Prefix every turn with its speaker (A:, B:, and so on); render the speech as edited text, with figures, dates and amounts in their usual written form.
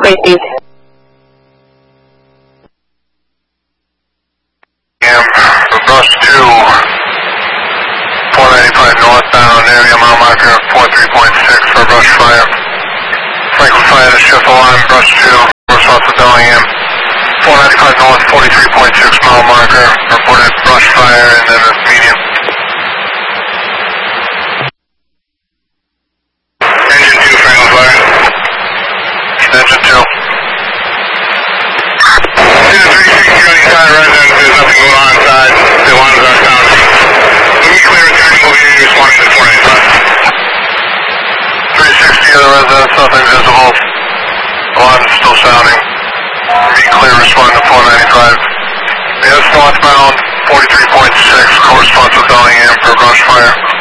A: received.
B: For brush 2, 495 northbound, area mile marker 43.6 for brush fire. Franklin Fire to shift alarm, brush 2, response to Bellingham. 495 north, 43.6 mile marker, reported brush fire and then a medium. Engine 2, Franklin Fire. Engine 2. This is 360 on each side residence, there's nothing going on inside, the alarms are sounding. Let me clear returning, will be responding to 495. 360 of the residence, nothing visible. Alarms still sounding. Be clear, respond to 495. Yes, northbound, 43.6, corresponds with Bellingham for brush fire.